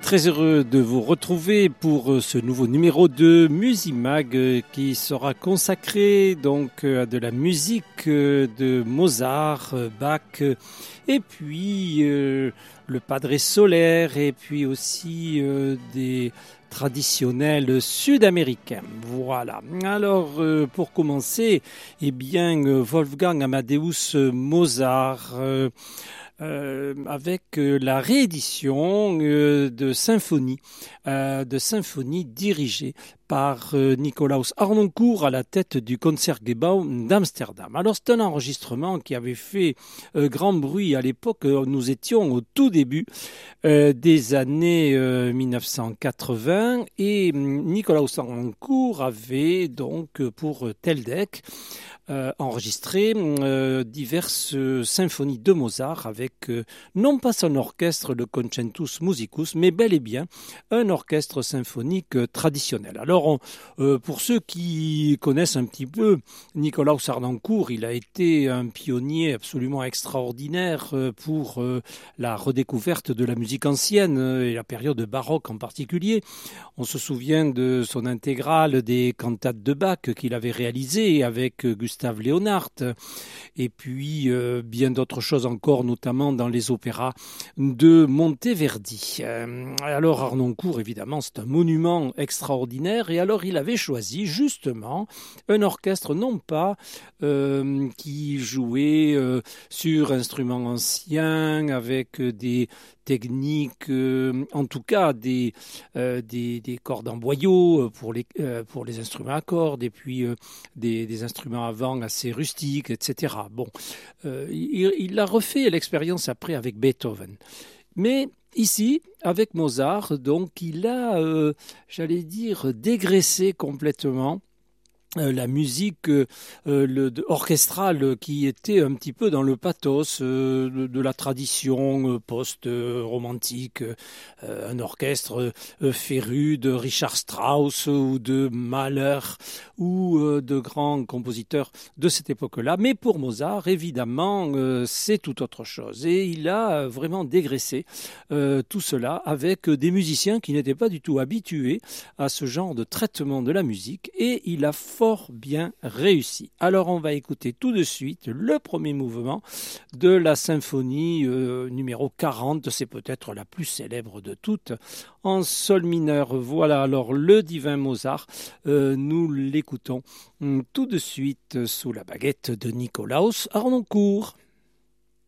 très heureux de vous retrouver pour ce nouveau numéro de Musimag qui sera consacré donc à de la musique de Mozart, Bach et puis le Padre Solaire et puis aussi des traditionnels sud-américains. Voilà. Alors, pour commencer, eh bien, Wolfgang Amadeus Mozart, avec la réédition de symphonie dirigée par Nikolaus Harnoncourt à la tête du Concertgebouw d'Amsterdam. Alors c'est un enregistrement qui avait fait grand bruit à l'époque. Nous étions au tout début des années 1980 et Nikolaus Harnoncourt avait donc pour Teldec enregistré diverses symphonies de Mozart avec non pas son orchestre, le Concentus Musicus, mais bel et bien un orchestre symphonique traditionnel. Alors, pour ceux qui connaissent un petit peu Nikolaus Harnoncourt, il a été un pionnier absolument extraordinaire pour la redécouverte de la musique ancienne et la période baroque en particulier. On se souvient de son intégrale des cantates de Bach qu'il avait réalisées avec Gustav Leonhardt et puis bien d'autres choses encore, notamment dans les opéras de Monteverdi. Alors Harnoncourt, évidemment, c'est un monument extraordinaire et alors il avait choisi justement un orchestre non pas qui jouait sur instruments anciens avec des techniques, en tout cas des cordes en boyau pour les instruments à cordes et puis des instruments à vent assez rustiques, etc. Bon, il a refait l'expérience après avec Beethoven. Mais ici, avec Mozart, donc il a, j'allais dire, dégraissé complètement la musique orchestrale qui était un petit peu dans le pathos de la tradition post-romantique, un orchestre féru de Richard Strauss ou de Mahler ou de grands compositeurs de cette époque-là. Mais pour Mozart, évidemment, c'est tout autre chose. Et il a vraiment dégraissé tout cela avec des musiciens qui n'étaient pas du tout habitués à ce genre de traitement de la musique et il a fort bien réussi. Alors on va écouter tout de suite le premier mouvement de la symphonie numéro 40, c'est peut-être la plus célèbre de toutes, en sol mineur. Voilà alors le divin Mozart, nous l'écoutons tout de suite sous la baguette de Nikolaus Harnoncourt.